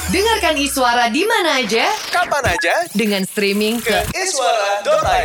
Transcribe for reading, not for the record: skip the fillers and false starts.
Dengarkan Iswara di mana aja, kapan aja dengan streaming ke iswara.id.